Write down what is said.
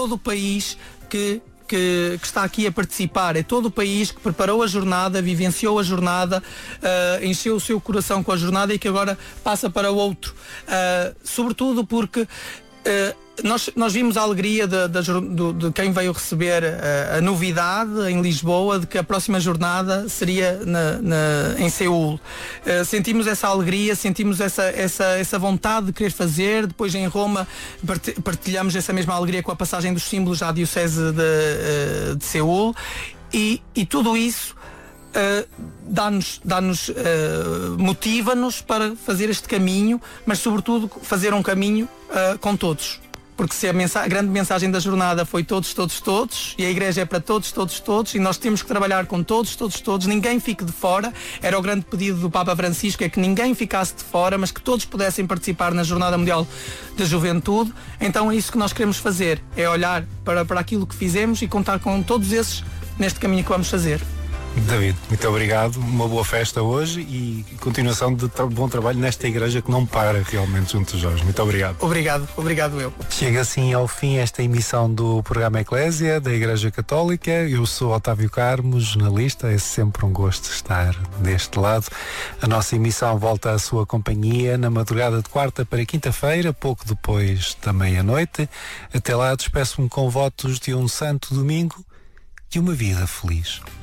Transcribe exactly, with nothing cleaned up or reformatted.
todo o país que Que, que está aqui a participar, é todo o país que preparou a jornada, vivenciou a jornada, uh, encheu o seu coração com a jornada e que agora passa para outro. Uh, sobretudo porque uh, nós, nós vimos a alegria de, de, de, de quem veio receber a, a novidade em Lisboa de que a próxima jornada seria na, na, em Seul. Uh, sentimos essa alegria, sentimos essa, essa, essa vontade de querer fazer. Depois em Roma partilhamos essa mesma alegria com a passagem dos símbolos à Diocese de, de Seul e, e tudo isso Uh, dá-nos, dá-nos, uh, motiva-nos para fazer este caminho, mas sobretudo fazer um caminho uh, com todos. Porque se a, mensa- a grande mensagem da jornada foi todos, todos, todos, e a igreja é para todos, todos, todos, e nós temos que trabalhar com todos, todos, todos, ninguém fique de fora. Era o grande pedido do Papa Francisco, é que ninguém ficasse de fora, mas que todos pudessem participar na Jornada Mundial da Juventude. Então é isso que nós queremos fazer, é olhar para, para aquilo que fizemos e contar com todos esses neste caminho que vamos fazer. David, muito obrigado, uma boa festa hoje e continuação de tra- bom trabalho nesta igreja que não para realmente junto de Jorge. Muito obrigado. Obrigado, obrigado eu. Chega assim ao fim esta emissão do programa Eclésia da Igreja Católica. Eu sou Otávio Carmo, jornalista, é sempre um gosto estar deste lado. A nossa emissão volta à sua companhia na madrugada de quarta para quinta-feira, pouco depois da meia-noite. Até lá despeço-me com votos de um santo domingo e uma vida feliz.